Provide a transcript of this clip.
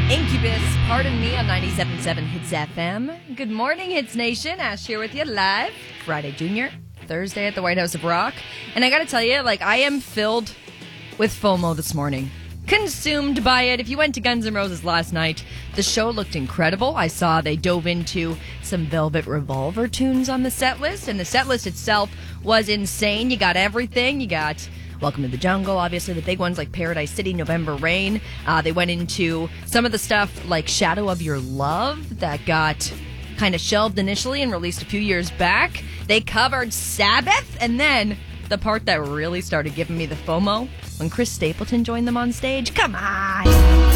Incubus, Pardon Me on 97.7 Hits FM. Good morning, Hits Nation. Ash here with you live. Friday Junior, Thursday at the White House of Rock. And I gotta tell you, I am filled with FOMO this morning. Consumed by it. If you went to Guns N' Roses last night, the show looked incredible. I saw they dove into some Velvet Revolver tunes on the set list, and the set list itself was insane. You got everything. You got Welcome to the Jungle, obviously the big ones like Paradise City, November Rain. They went into some of the stuff like Shadow of Your Love that got kind of shelved initially and released a few years back. They covered Sabbath, and then the part that really started giving me the FOMO, when Chris Stapleton joined them on stage. Come on!